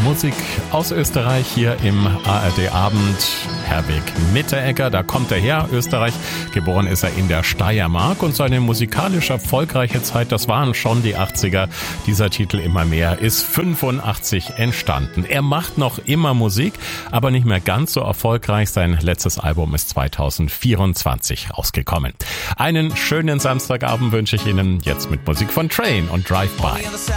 Musik aus Österreich hier im ARD-Abend. Herwig Mitteregger, da kommt er her, Österreich. Geboren ist er in der Steiermark und seine musikalisch erfolgreiche Zeit, das waren schon die 80er. Dieser Titel Immer mehr ist 85 entstanden. Er macht noch immer Musik, aber nicht mehr ganz so erfolgreich. Sein letztes Album ist 2024 rausgekommen. Einen schönen Samstagabend wünsche ich Ihnen jetzt mit Musik von Train und Drive By.